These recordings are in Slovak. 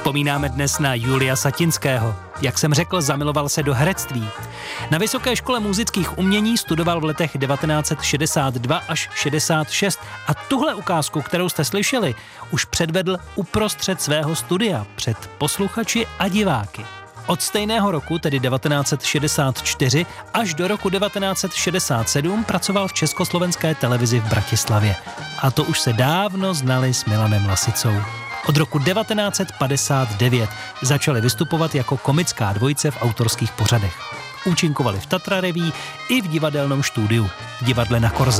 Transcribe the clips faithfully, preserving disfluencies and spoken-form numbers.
Vzpomínáme dnes na Julia Satinského. Jak jsem řekl, zamiloval se do herectví. Na Vysoké škole múzických umění studoval v letech devatenáct set šedesát dva až šedesát šest a tuhle ukázku, kterou jste slyšeli, už předvedl uprostřed svého studia před posluchači a diváky. Od stejného roku, tedy devatenáct set šedesát čtyři, až do roku devatenáct set šedesát sedm pracoval v Československé televizi v Bratislavě. A to už se dávno znali s Milanem Lasicou. Od roku devatenáct set padesát devět začali vystupovat jako komická dvojice v autorských pořadech. Účinkovali v Tatra Reví i v divadelnom štúdiu, v divadle Na Korze.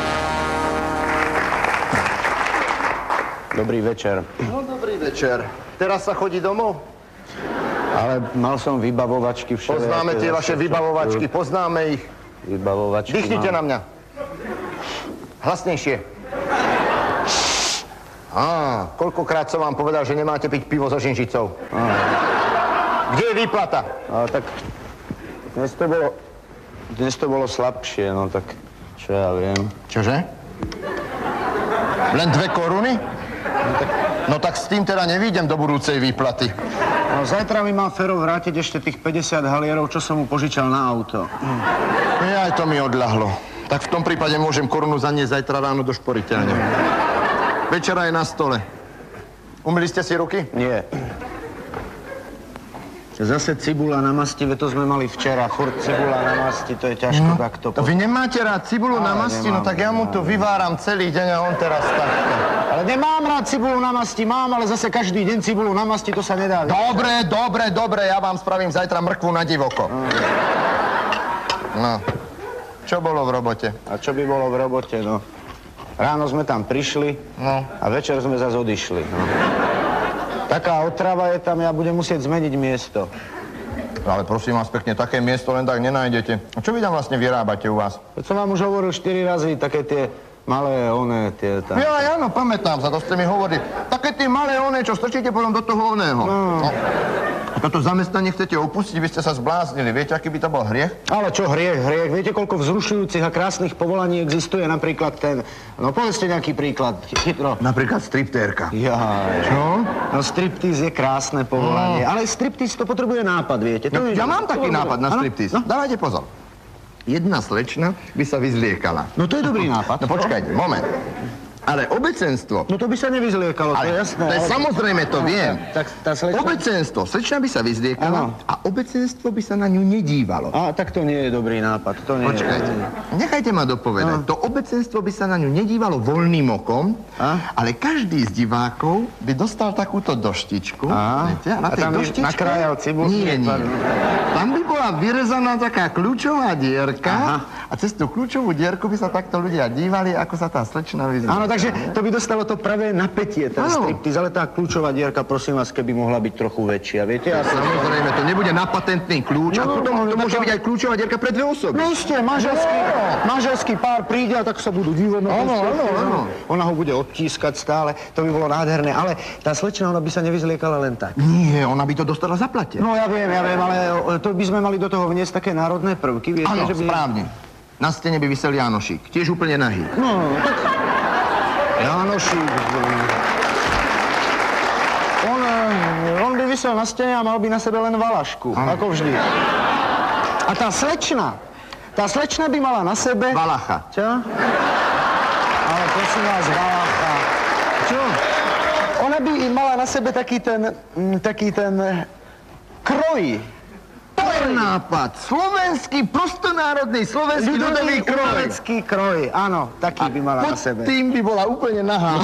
Dobrý večer. No, dobrý večer. Teraz sa chodí domov? Ale mal som vybavovačky všelijaké. Poznáme tie vaše vybavovačky, poznáme ich. Vybavovačky Dýchnite mám. na mňa. Hlasnejšie. Á, koľkokrát som vám povedal, že nemáte piť pivo so žinžicou. Á. Kde je výplata? Ale tak dnes to bolo, dnes to bolo slabšie, no tak čo ja viem. Čože? Len dve koruny? No tak, no tak s tým teda nevídem do budúcej výplaty. No zajtra mi má Fero vrátiť ešte tých päťdesiat halierov, čo som mu požičal na auto. Hm. Ja, aj to mi odľahlo. Tak v tom prípade môžem korunu zaniesť zajtra ráno do šporiteľne. Večera je na stole. Umyli ste si ruky? Nie. Zase cibula na masti, to sme mali včera. Furt cibula na masti, to je ťažko no, takto. To vy nemáte rád cibulu ale na masti? Nemám, no tak ja mu tu vyváram celý deň a on teraz takto. Ale nemám rád cibulu na masti, mám, ale zase každý deň cibulu na masti, to sa nedá. Dobre, dobre, dobre, ja vám spravím zajtra mrkvu na divoko. No. Čo bolo v robote? A čo by bolo v robote, no? Ráno sme tam prišli no. A večer sme zase odišli. No. Taká otrava je tam, ja budem musieť zmeniť miesto. Ale prosím vás pekne, také miesto len tak nenájdete. A čo vy tam vlastne vyrábate u vás? Veď som vám už hovoril štyri razy, také tie malé one, tie tam... Ja, áno, pamätám sa, to ste mi hovorili. Také tie malé one, čo strčíte potom do toho oného. No. No. A toto zamestnanie chcete opustiť, vy ste sa zbláznili. Viete, aký by to bol hriech? Ale čo hriech, hriech? Viete, koľko vzrušujúcich a krásnych povolaní existuje? Napríklad ten... No povedzte nejaký príklad, chytro. Napríklad striptérka. Jaj. Čo? No striptíz je krásne povolanie. No. Ale striptíz to potrebuje nápad, viete? To no, je... Ja mám taký to... nápad na striptíz. No? Dávajte pozor. Jedna slečna by sa vyzliekala. No to je dobrý nápad. No počkajte, moment. Ale obecenstvo... No to by sa nevyzliekalo, to je jasné. To je ale... samozrejme, to viem. Tak tá slečna... Obecenstvo. Slečna by sa vyzliekala a obecenstvo by sa na ňu nedívalo. A tak to nie je dobrý nápad, to nie Počkajte, je... nechajte ma dopovedať. A? To obecenstvo by sa na ňu nedívalo voľným okom, a? Ale každý z divákov by dostal takúto doštičku. A, viete, a na a tej tam doštičke... nakrájal cibulky? Nie, nie. Tam by bola vyrezaná taká kľúčová dierka. Aha. A cez tú kľúčovú dierku by sa takto ľudia dívali, ako sa tá slečna vyzliekala. Áno, takže to by dostalo to pravé napätie, ten striptiz, ale tá kľúčová dierka, prosím vás, keby mohla byť trochu väčšia, viete? Ja Samozrejme, to nebude na patentný kľúč, no, a potom no, to môže byť aj kľúčová dierka pre dve osoby. No isté, manželský, manželský pár príde a tak sa budú dívať na ten striptiz. Áno, áno. Ona ho bude odtískať stále, to by bolo nádherné, ale tá slečna, ona by sa nevyzliekala len tak. Nie, ona by to dostala zaplatené. No ja viem, ja viem, ale to by sme mali do toho vniesť také národné prvky, viete? Áno, že by... správne. Na stene by visel Jánošík, tiež úplne nahý. No, tak... Jánošík... On, on by visel na stene a mal by na sebe len valašku, ano. Ako vždy. A tá slečna, tá slečna by mala na sebe... Valacha. Čo? Ale prosím vás, valacha. Čo? Ona by mala na sebe taký ten, taký ten kroj. To je nápad. Slovenský, prostonárodný, slovenský ľudový kroj. Ľudový kroj, áno, taký by mala na sebe. A pod tým by bola úplne nahá.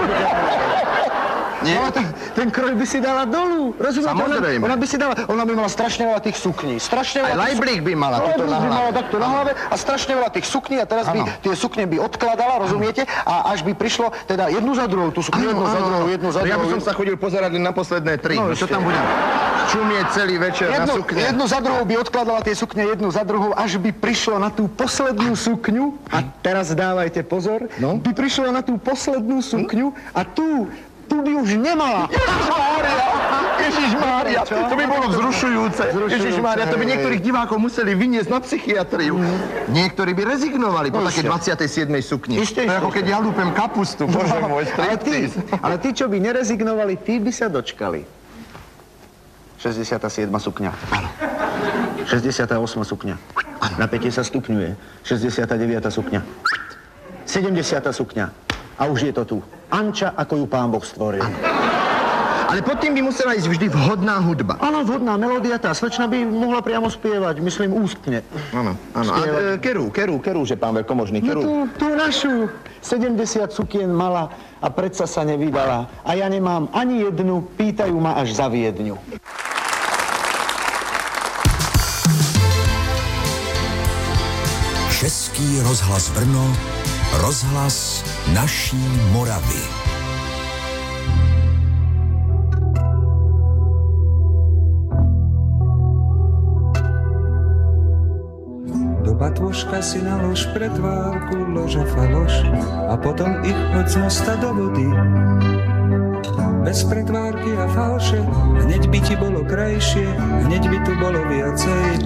Nie? No, ten, ten kroj by si dala dolu, rozumiete? Samozrejme. Ona, ona by si dala, ona by mala strašne veľa tých sukní. Strašne veľa... Aj lajblík by mala tuto na hlave. by mala takto na hlave a strašne veľa tých sukní a teraz ano. By tie sukne by odkladala, rozumiete? A až by prišlo teda jednu za druhou, tú sukňu, jednu za druhou, jednu za druhou. Ja by som sa chodil pozerať na posledné tri. No, čo tam budem čumieť celý večer jednu, na sukne. Jednu za druhou by odkladala tie sukne, jednu za druhou, až by prišlo na tú poslednú sukňu. A teraz dávajte pozor. No? By prišlo na tú poslednú sukňu a tú tu by už nemala. Ježišmária, Ježišmária, to by bolo vzrušujúce. Ježišmária, to by niektorých divákov museli vyniesť na psychiatriu. Niektorí by rezignovali po také dvadsiatej siedmej sukni. To je ako keď ja lúpem kapustu, bože môj, striptíz. Ale tí, čo by nerezignovali, tí by sa dočkali. šesťdesiata siedma sukňa. Áno. šesťdesiata ôsma sukňa. Áno. Napätie sa stupňuje. šesťdesiata deviata sukňa. sedemdesiata sukňa. A už je to tu. Anča, ako ju Pán Boh stvoril. Áno. Ale pod tým by musela ísť vždy vhodná hudba. Áno, vhodná melódia, tá slečna by mohla priamo spievať, myslím ústne. Áno, áno. A e, kerú, kerú, kerú, že pán veľkomožný, kerú. No tú, tú našu sedemdesiat sukien mala a predsa sa nevydala. A ja nemám ani jednu, pýtajú ma až za Viedňu. Český rozhlas Brno, rozhlas naší Moravy. Batôžka si nalož pretvárku, lože faloš a potom ich hoď z mosta do vody. Bez pretvárky a falše, hneď by ti bolo krajšie, hneď by tu bolo viacej